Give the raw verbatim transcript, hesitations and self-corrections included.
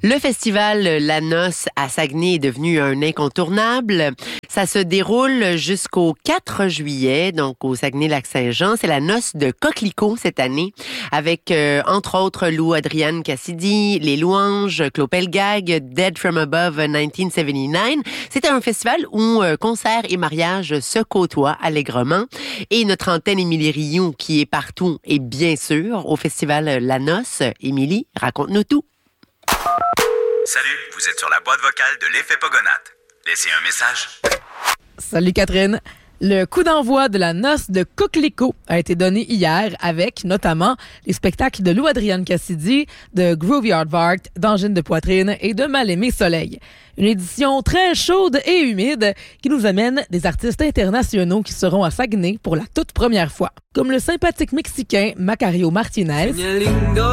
Le festival La Noce à Saguenay est devenu un incontournable. Ça se déroule jusqu'au quatre juillet, donc au Saguenay-Lac-Saint-Jean. C'est la Noce de Coquelicot cette année, avec euh, entre autres Lou Adrienne Cassidy, Les Louanges, Claude Pelgag, Dead from Above dix-neuf soixante-dix-neuf. C'est un festival où euh, concerts et mariages se côtoient allègrement. Et notre antenne Émilie Rioux, qui est partout, est bien sûr au festival La Noce. Émilie, raconte-nous tout. Salut, vous êtes sur la boîte vocale de l'Effet Pogonate. Laissez un message. Salut Catherine. Le coup d'envoi de la Noce de Coquelicot a été donné hier avec, notamment, les spectacles de Lou Adrienne Cassidy, de Groovy Aardvark, d'Angine de Poitrine et de Mal-Aimé Soleil. Une édition très chaude et humide qui nous amène des artistes internationaux qui seront à Saguenay pour la toute première fois, comme le sympathique Mexicain Macario Martinez,